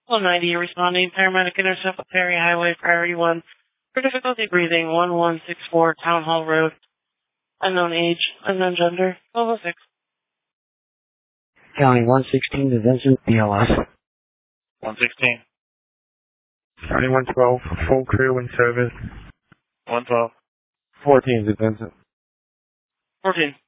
190, responding. Paramedic intercept with Perry Highway, priority 1. For difficulty breathing, 1164 Town Hall Road. Unknown age, unknown gender, 1206. County 116 to Vincent, BLS. 116. County 112, full crew in service. 112. 14 to Vincent. 14.